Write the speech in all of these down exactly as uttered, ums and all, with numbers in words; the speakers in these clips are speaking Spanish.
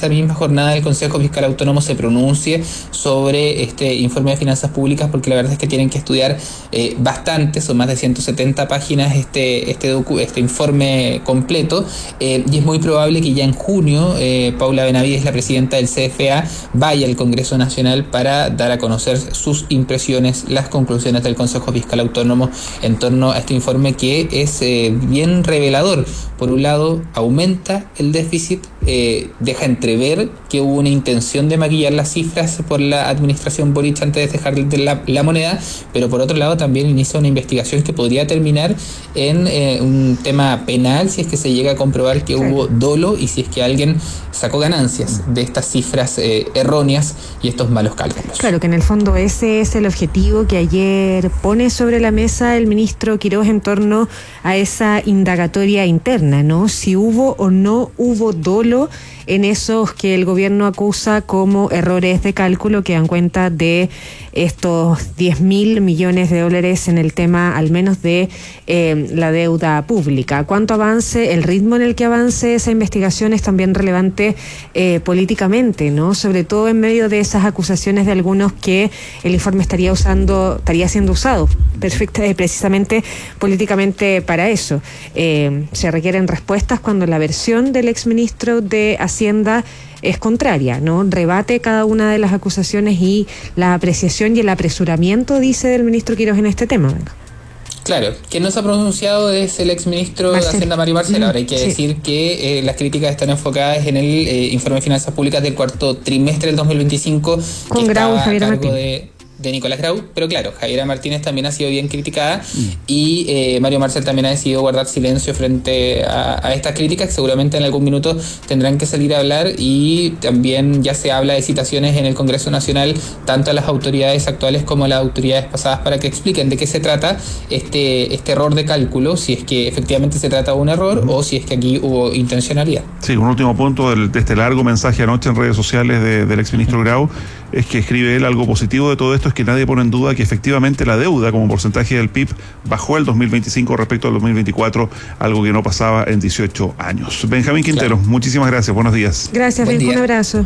esta misma jornada el Consejo Fiscal Autónomo se pronuncie sobre este informe de finanzas públicas, porque la verdad es que tienen que estudiar eh, bastante, son más de ciento setenta páginas este, este, docu- este informe completo, eh, y es muy probable que ya en junio eh, Paula Benavides, la presidenta del C F A, vaya al Congreso Nacional para dar a conocer sus impresiones, las conclusiones del Consejo Fiscal Autónomo en torno a este informe, que es eh, bien revelador. Por un lado, aumenta el déficit, eh, deja entrever que hubo una intención de maquillar las cifras por la administración Boric antes de dejar de la, la moneda, pero por otro lado también inicia una investigación que podría terminar en eh, un tema penal si es que se llega a comprobar que hubo dolo y si es que alguien sacó ganancias de estas cifras eh, erróneas y estos malos cálculos. Claro, que en el fondo ese es el objetivo que ayer pone sobre la mesa el ministro Quirós en torno a esa indagatoria interna, ¿no? Si hubo o no hubo dolo en esos que el gobierno acusa como errores de cálculo que dan cuenta de estos diez mil millones de dólares en el tema al menos de eh, la deuda pública. ¿Cuánto avance? El ritmo en el que avance esa investigación es también relevante eh, políticamente, ¿no? Sobre todo en medio de esas acusaciones de algunos que el informe estaría usando, estaría siendo usado perfecta, eh, precisamente políticamente para eso. Eh, se requieren respuestas cuando la versión del exministro de Hacienda es contraria, ¿no? Rebate cada una de las acusaciones y la apreciación y el apresuramiento, dice, del ministro Quirós en este tema. Venga. Claro, quien no se ha pronunciado es el exministro Marcel. de Hacienda, Mario Marcel. Ahora hay que sí. decir que eh, las críticas están enfocadas en el eh, informe de finanzas públicas del cuarto trimestre del dos mil veinticinco, con que Grau, estaba Javier a cargo Martín. de... de Nicolás Grau, pero claro, Javiera Martínez también ha sido bien criticada mm. y eh, Mario Marcel también ha decidido guardar silencio frente a, a estas críticas, que seguramente en algún minuto tendrán que salir a hablar, y también ya se habla de citaciones en el Congreso Nacional, tanto a las autoridades actuales como a las autoridades pasadas, para que expliquen de qué se trata este, este error de cálculo, si es que efectivamente se trata de un error mm. o si es que aquí hubo intencionalidad. Sí, un último punto del, de este largo mensaje anoche en redes sociales de, del exministro mm. Grau, es que escribe él: algo positivo de todo esto es que nadie pone en duda que efectivamente la deuda como porcentaje del P I B bajó el dos mil veinticinco respecto al dos mil veinticuatro, algo que no pasaba en dieciocho años. Benjamín Quintero, claro. Muchísimas gracias, buenos días. Gracias, Ben, un abrazo.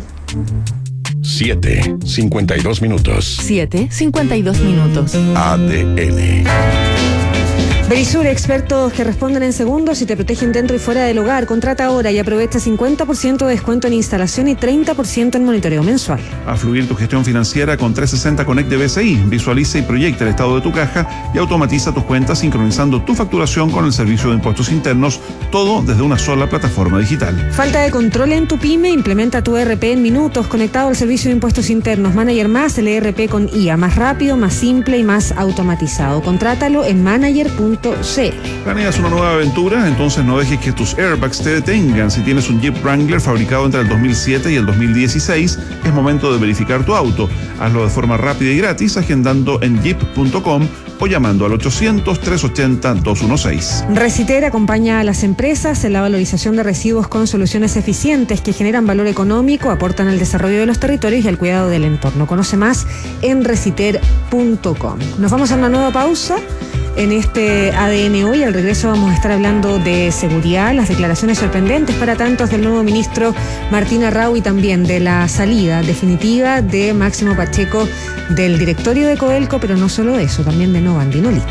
siete, cincuenta y dos minutos. siete, cincuenta y dos minutos. A D N. Verisur, expertos que responden en segundos y te protegen dentro y fuera del hogar. Contrata ahora y aprovecha cincuenta por ciento de descuento en instalación y treinta por ciento en monitoreo mensual. A fluir tu gestión financiera con trescientos sesenta Connect de B C I. Visualiza y proyecta el estado de tu caja y automatiza tus cuentas sincronizando tu facturación con el servicio de impuestos internos, todo desde una sola plataforma digital. Falta de control en tu pyme, implementa tu E R P en minutos conectado al servicio de impuestos internos. Manager Más, el E R P con I A, más rápido, más simple y más automatizado. Contrátalo en manager punto c l. ¿Planeas una nueva aventura? Entonces no dejes que tus airbags te detengan. Si tienes un Jeep Wrangler fabricado entre el dos mil siete y el dos mil dieciséis, es momento de verificar tu auto. Hazlo de forma rápida y gratis agendando en jeep punto com o llamando al ochocientos, trescientos ochenta, doscientos dieciséis. Reciter acompaña a las empresas en la valorización de residuos con soluciones eficientes que generan valor económico, aportan al desarrollo de los territorios y al cuidado del entorno. Conoce más en reciter punto com. Nos vamos a una nueva pausa en este A D N Hoy. Al regreso vamos a estar hablando de seguridad, las declaraciones sorprendentes para tantos del nuevo ministro Martín Arrau y también de la salida definitiva de Máximo Pacheco del directorio de Codelco, pero no solo de eso, también de Nova Andino Litio.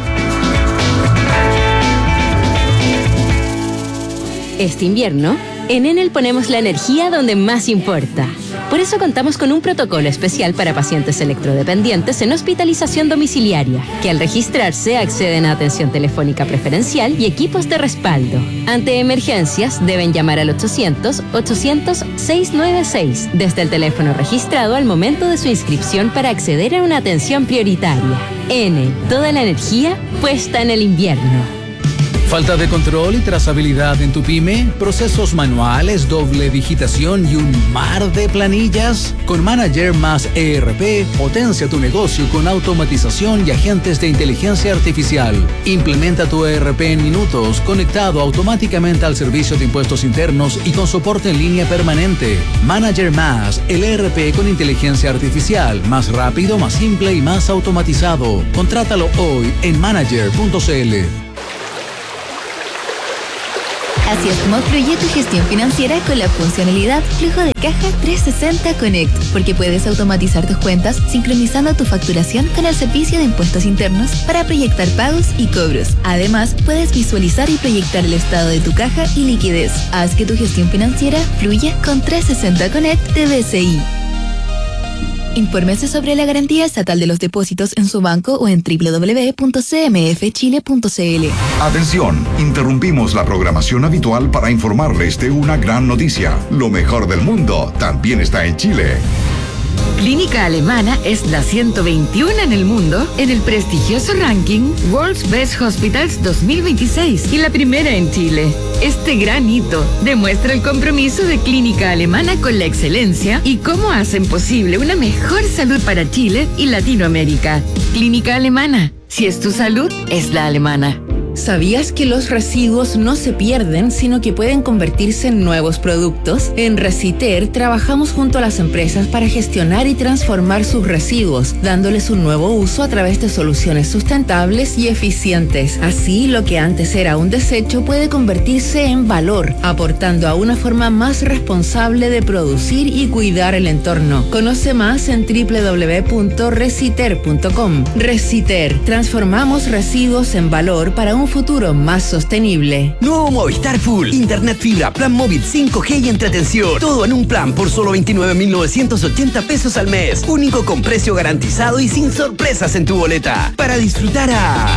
Este invierno, en Enel ponemos la energía donde más importa. Por eso contamos con un protocolo especial para pacientes electrodependientes en hospitalización domiciliaria, que al registrarse acceden a atención telefónica preferencial y equipos de respaldo. Ante emergencias, deben llamar al ochocientos, ochocientos, seiscientos noventa y seis desde el teléfono registrado al momento de su inscripción para acceder a una atención prioritaria. Enel, toda la energía puesta en el invierno. Falta de control y trazabilidad en tu pyme, procesos manuales, doble digitación y un mar de planillas. Con Manager Más E R P, potencia tu negocio con automatización y agentes de inteligencia artificial. Implementa tu E R P en minutos, conectado automáticamente al servicio de impuestos internos y con soporte en línea permanente. Manager Más, el E R P con inteligencia artificial, más rápido, más simple y más automatizado. Contrátalo hoy en manager punto c l. Así es como fluye tu gestión financiera con la funcionalidad Flujo de Caja trescientos sesenta Connect, porque puedes automatizar tus cuentas sincronizando tu facturación con el servicio de impuestos internos para proyectar pagos y cobros. Además, puedes visualizar y proyectar el estado de tu caja y liquidez. Haz que tu gestión financiera fluya con trescientos sesenta Connect de B C I. Infórmese sobre la garantía estatal de los depósitos en su banco o en doble u doble u doble u punto c m f chile punto c l. Atención, interrumpimos la programación habitual para informarles de una gran noticia. Lo mejor del mundo también está en Chile. Clínica Alemana es la ciento veintiuno en el mundo en el prestigioso ranking World's Best Hospitals dos mil veintiséis y la primera en Chile. Este gran hito demuestra el compromiso de Clínica Alemana con la excelencia y cómo hacen posible una mejor salud para Chile y Latinoamérica. Clínica Alemana, si es tu salud, es la alemana. ¿Sabías que los residuos no se pierden, sino que pueden convertirse en nuevos productos? En Reciter trabajamos junto a las empresas para gestionar y transformar sus residuos, dándoles un nuevo uso a través de soluciones sustentables y eficientes. Así, lo que antes era un desecho puede convertirse en valor, aportando a una forma más responsable de producir y cuidar el entorno. Conoce más en doble u doble u doble u punto reciter punto com. Reciter, transformamos residuos en valor para un futuro más sostenible. Nuevo Movistar Full, internet fibra, plan móvil cinco G y entretención. Todo en un plan por solo veintinueve mil novecientos ochenta pesos al mes. Único con precio garantizado y sin sorpresas en tu boleta. Para disfrutar a...